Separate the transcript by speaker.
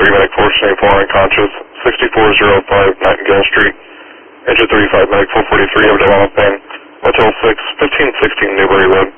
Speaker 1: medic 474 unconscious, 6405 Nightingale Street. Engine 35 medic 443 of development, Motel 6, 1516 Newbury Road.